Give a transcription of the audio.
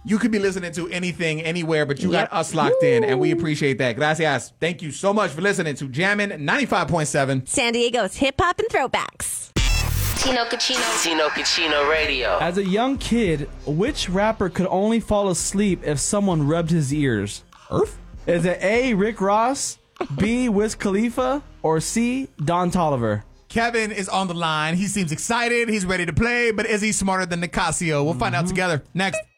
You could be listening to anything, anywhere, but you got us locked in, and we appreciate that. Gracias. Thank you so much for listening to Jammin' 95.7. San Diego's hip-hop and throwbacks. Tino Cucino Radio. As a young kid, which rapper could only fall asleep if someone rubbed his ears? Earth? Is it A, Rick Ross, B, Wiz Khalifa, or C, Don Toliver? Kevin is on the line. He seems excited. He's ready to play, but is he smarter than Nicasio? We'll find out together. Next.